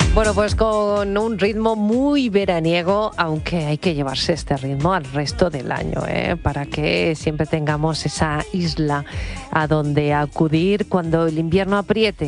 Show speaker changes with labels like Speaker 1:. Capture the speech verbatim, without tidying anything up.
Speaker 1: Bueno, pues con un ritmo muy veraniego, aunque hay que llevarse este ritmo al resto del año, ¿eh? Para que siempre tengamos esa isla a donde acudir cuando el invierno apriete.